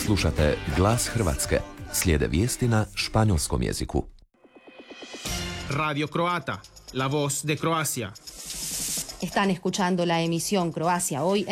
Slušate Glas Hrvatske. Slijede vijesti na španjolskom jeziku. Radio Croata, la voz de Croacia. Están escuchando la emisión Croacia Hoy